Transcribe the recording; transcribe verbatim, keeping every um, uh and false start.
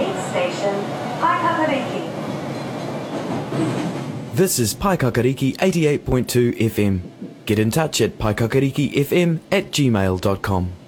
Next station, Paikakariki. This is Paikakariki eighty-eight point two F M. Get in touch at paikakarikifm at gmail dot com.